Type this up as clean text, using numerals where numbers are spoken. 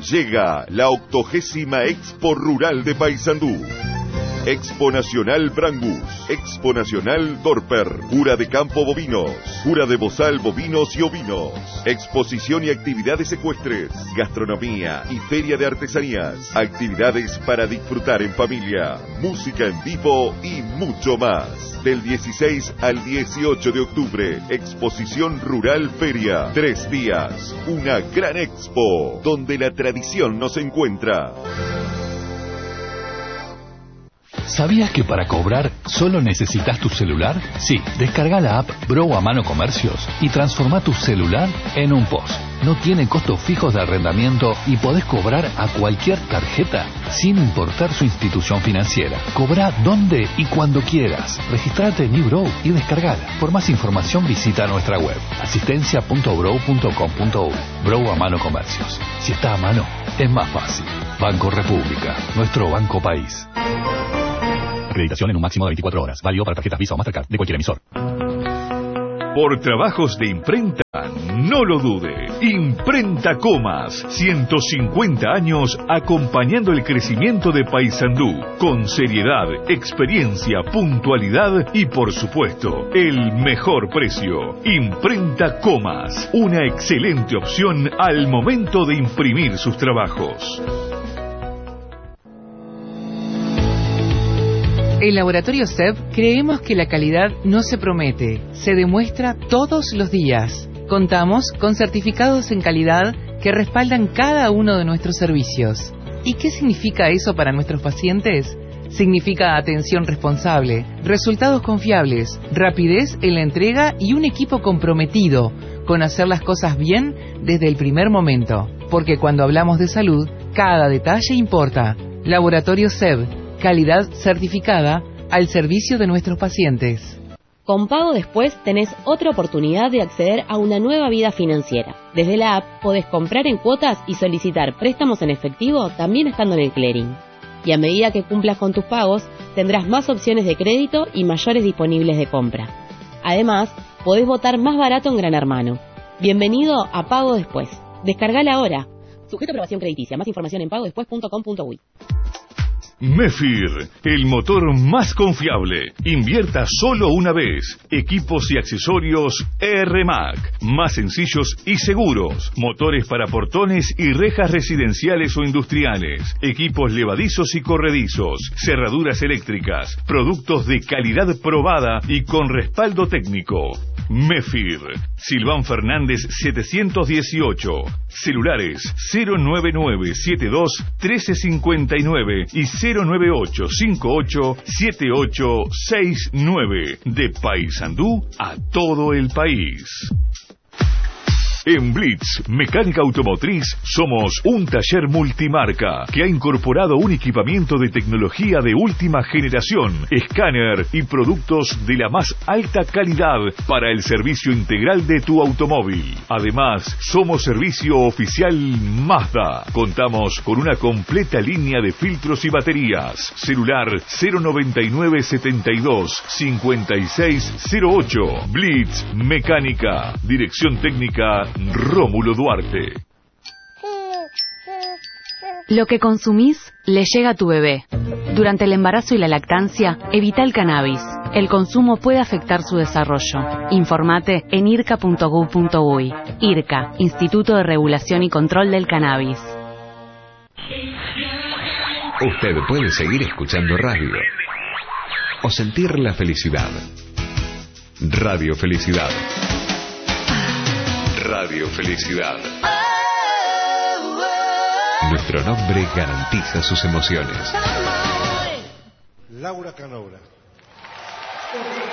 Llega la 80ª Expo Rural de Paysandú. Expo Nacional Brangus, Expo Nacional Dorper, Cura de Campo Bovinos, Cura de Bozal Bovinos y Ovinos, exposición y actividades ecuestres, gastronomía y feria de artesanías, actividades para disfrutar en familia, música en vivo y mucho más. Del 16 al 18 de octubre, Exposición Rural Feria, 3 días, una gran expo, donde la tradición nos encuentra. ¿Sabías que para cobrar solo necesitas tu celular? Sí, descarga la app Bro a Mano Comercios y transforma tu celular en un POS. No tiene costos fijos de arrendamiento y podés cobrar a cualquier tarjeta sin importar su institución financiera. Cobra donde y cuando quieras. Registrate en eBro y descargala. Por más información visita nuestra web asistencia.bro.com.uy. Bro a Mano Comercios. Si está a mano, es más fácil. Banco República, nuestro banco país. Acreditación en un máximo de 24 horas. Válido para tarjetas Visa o Mastercard de cualquier emisor. Por trabajos de imprenta, no lo dude. Imprenta Comas, 150 años acompañando el crecimiento de Paysandú, con seriedad, experiencia, puntualidad y, por supuesto, el mejor precio. Imprenta Comas, una excelente opción al momento de imprimir sus trabajos. En Laboratorio SEB creemos que la calidad no se promete, se demuestra todos los días. Contamos con certificados en calidad que respaldan cada uno de nuestros servicios. ¿Y qué significa eso para nuestros pacientes? Significa atención responsable, resultados confiables, rapidez en la entrega y un equipo comprometido con hacer las cosas bien desde el primer momento. Porque cuando hablamos de salud, cada detalle importa. Laboratorio SEB. Calidad certificada al servicio de nuestros pacientes. Con Pago Después tenés otra oportunidad de acceder a una nueva vida financiera. Desde la app podés comprar en cuotas y solicitar préstamos en efectivo también estando en el clearing. Y a medida que cumplas con tus pagos, tendrás más opciones de crédito y mayores disponibles de compra. Además, podés votar más barato en Gran Hermano. Bienvenido a Pago Después. Descargala ahora. Sujeto a aprobación crediticia. Más información en pagodespues.com.uy. Mefir, el motor más confiable. Invierta solo una vez. Equipos y accesorios ERMAC. Más sencillos y seguros. Motores para portones y rejas residenciales o industriales. Equipos levadizos y corredizos. Cerraduras eléctricas. Productos de calidad probada y con respaldo técnico. Mefir, Silván Fernández 718. Celulares 099721359 y 098587869. De Paysandú a todo el país. En Blitz Mecánica Automotriz somos un taller multimarca que ha incorporado un equipamiento de tecnología de última generación, escáner y productos de la más alta calidad para el servicio integral de tu automóvil. Además, somos servicio oficial Mazda. Contamos con una completa línea de filtros y baterías. Celular 099725608. Blitz Mecánica. Dirección técnica Rómulo Duarte. Lo que consumís le llega a tu bebé. Durante el embarazo y la lactancia, evita el cannabis. El consumo puede afectar su desarrollo. Informate en irca.gov.uy. IRCA, Instituto de Regulación y Control del Cannabis. Usted puede seguir escuchando radio o sentir la felicidad. Radio Felicidad. Radio Felicidad. Nuestro nombre garantiza sus emociones. Laura Canobra.